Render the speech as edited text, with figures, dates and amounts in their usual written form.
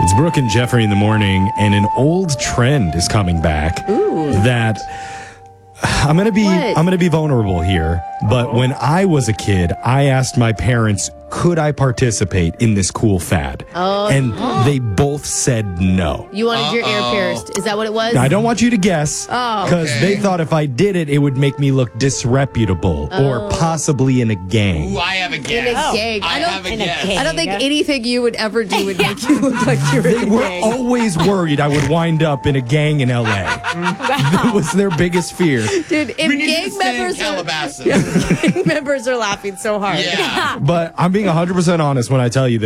It's Brooke and Jeffrey in the morning, and an old trend is coming back. Ooh. That I'm gonna be vulnerable here, but when I was a kid, I asked my parents, could I participate in this cool fad? And they both said no. You wanted your ear pierced. Is that what it was? Now, I don't want you to guess, because they thought if I did it, it would make me look disreputable or possibly in a gang. Ooh, I have a guess. In a gang. I have a guess. I don't think anything you would ever do would make you look like you're They in a were gang. always worried I would wind up in a gang in L.A. That was their biggest fear. Dude, if We need to gang stay in members Calabasas. gang members are laughing so hard. Yeah. But I'm being 100% honest when I tell you this.